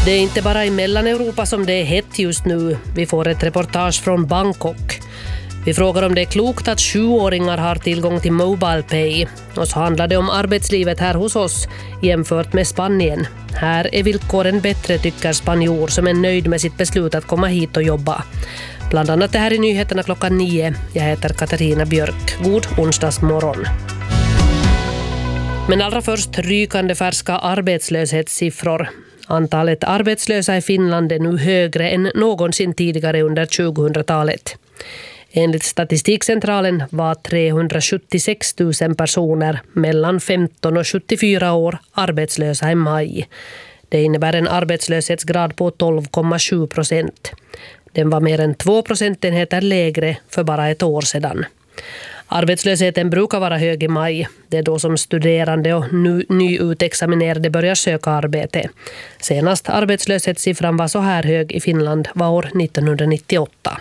Det är inte bara i Mellaneuropa som det är hett just nu. Vi får ett reportage från Bangkok. Vi frågar om det är klokt att 7-åringar har tillgång till Mobile Pay. Och så handlar det om arbetslivet här hos oss jämfört med Spanien. Här är villkoren bättre, tycker spanjor som är nöjd med sitt beslut att komma hit och jobba. Bland annat det här i nyheterna 9:00. Jag heter Katarina Björk. God onsdagsmorgon. Men allra först rykande färska arbetslöshetssiffror. Antalet arbetslösa i Finland är nu högre än någonsin tidigare under 2000-talet. Enligt Statistikcentralen var 376 000 personer mellan 15 och 74 år arbetslösa i maj. Det innebär en arbetslöshetsgrad på 12,7%. Den var mer än 2 procentenheter lägre för bara ett år sedan. Arbetslösheten brukar vara hög i maj. Det är då som studerande och nyutexaminerade börjar söka arbete. Senast arbetslöshetssiffran var så här hög i Finland var år 1998.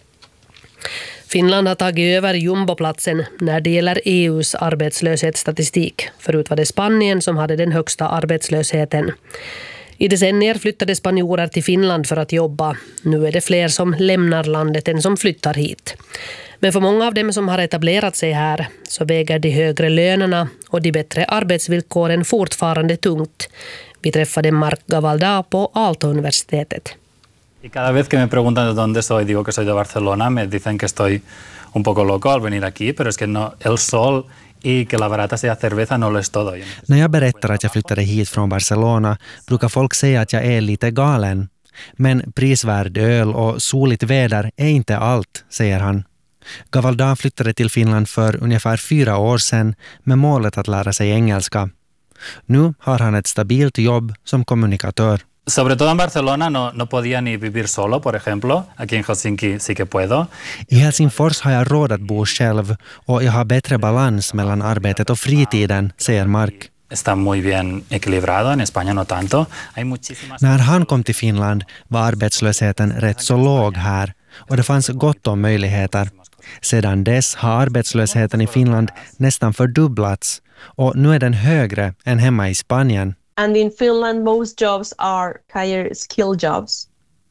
Finland har tagit över jumboplatsen när det gäller EU:s arbetslöshetsstatistik. Förut var det Spanien som hade den högsta arbetslösheten. I decennier flyttade spanjorer till Finland för att jobba. Nu är det fler som lämnar landet än som flyttar hit. Men för många av dem som har etablerat sig här så väger de högre lönerna och de bättre arbetsvillkoren fortfarande tungt. Vi träffade Marc Gavaldà på Aalto-universitetet. Y cada vez que me preguntan de dónde soy, digo que soy de Barcelona, me dicen que estoy un poco loco al venir aquí, pero es que no, el sol y que la barata sea cerveza no lo es todo. När jag berättar att jag flyttade hit från Barcelona brukar folk säga att jag är lite galen. Men prisvärd öl och soligt väder är inte allt, säger han. Gavaldà flyttade till Finland för ungefär 4 år sedan med målet att lära sig engelska. Nu har han ett stabilt jobb som kommunikatör. Sobre todo en Barcelona no podía ni vivir solo, por ejemplo. Aquí en Helsinki sí que puedo. I Helsingfors har jag råd att bo själv och jag har bättre balans mellan arbetet och fritiden, säger Marc. Está muy bien equilibrado, en España no tanto. När han kom till Finland var arbetslösheten rätt så låg här och det fanns gott om möjligheter. Sedan dess har arbetslösheten i Finland nästan fördubblats och nu är den högre än hemma i Spanien. And in Finland most jobs are higher skill jobs.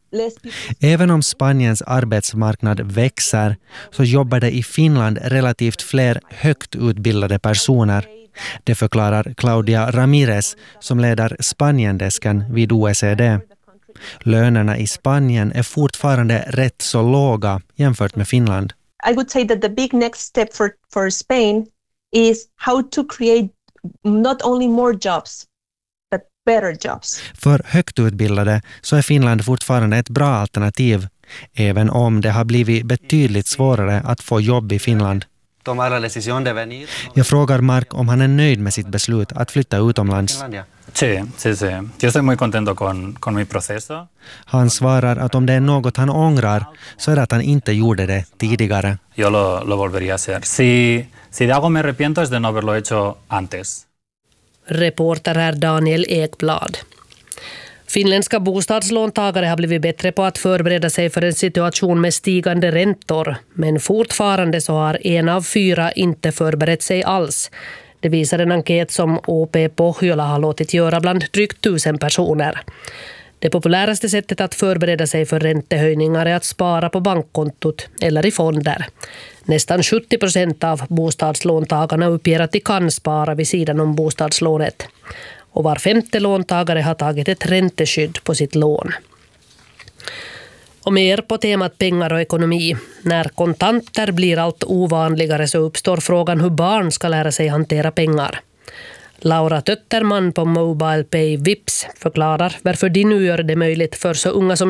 Även om Spaniens arbetsmarknad växer så jobbar det i Finland relativt fler högt utbildade personer. Det förklarar Claudia Ramirez som leder Spaniendesken vid OECD. Lönerna i Spanien är fortfarande rätt så låga jämfört med Finland. I would say that the big next step for Spain is how to create not only more jobs but better jobs. För högt utbildade så är Finland fortfarande ett bra alternativ, även om det har blivit betydligt svårare att få jobb i Finland. Jag frågar Marc om han är nöjd med sitt beslut att flytta utomlands. Sí. Yo estoy muy contento con mi proceso. Han svarar att om det är något han ångrar så är det att han inte gjorde det tidigare. Yo lo volvería a hacer. Si de algo me arrepiento es de no haberlo hecho antes. Reporter är Daniel Ekblad. Finländska bostadslåntagare har blivit bättre på att förbereda sig för en situation med stigande räntor. Men fortfarande så har 1 av 4 inte förberett sig alls. Det visar en enkät som OP Pohjola har låtit göra bland drygt 1000 personer. Det populäraste sättet att förbereda sig för räntehöjningar är att spara på bankkontot eller i fonder. Nästan 70% av bostadslåntagarna uppger att de kan spara vid sidan om bostadslånet. Och var 5:e låntagare har tagit ett ränteskydd på sitt lån. Och mer på temat pengar och ekonomi. När kontanter blir allt ovanligare så uppstår frågan hur barn ska lära sig hantera pengar. Laura Tötterman på Mobile Pay Vips förklarar varför de nu gör det möjligt för så unga som